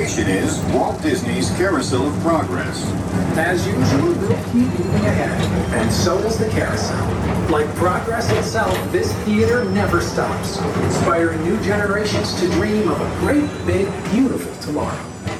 location is Walt Disney's Carousel of Progress. As usual, we'll keep moving ahead, and so does the carousel. Like progress itself, this theater never stops, inspiring new generations to dream of a great, big, beautiful tomorrow.